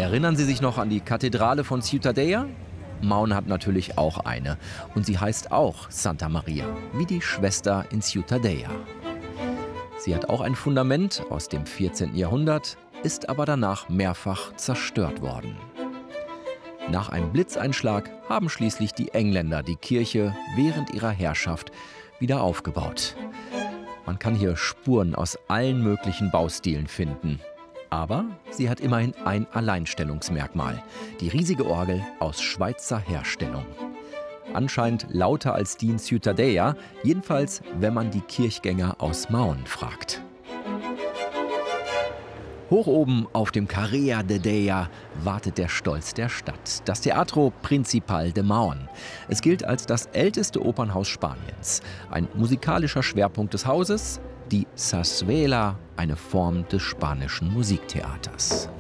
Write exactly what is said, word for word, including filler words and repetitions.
Erinnern Sie sich noch an die Kathedrale von Ciutadella? Maun hat natürlich auch eine. Und sie heißt auch Santa Maria, wie die Schwester in Ciutadella. Sie hat auch ein Fundament aus dem vierzehnten Jahrhundert, ist aber danach mehrfach zerstört worden. Nach einem Blitzeinschlag haben schließlich die Engländer die Kirche während ihrer Herrschaft wieder aufgebaut. Man kann hier Spuren aus allen möglichen Baustilen finden. Aber sie hat immerhin ein Alleinstellungsmerkmal: die riesige Orgel aus Schweizer Herstellung. Anscheinend lauter als die in Ciutadella, jedenfalls wenn man die Kirchgänger aus Maun fragt. Hoch oben auf dem Carrer de Deia wartet der Stolz der Stadt, das Teatro Principal de Maun. Es gilt als das älteste Opernhaus Spaniens. Ein musikalischer Schwerpunkt des Hauses, die Zarzuela, eine Form des spanischen Musiktheaters.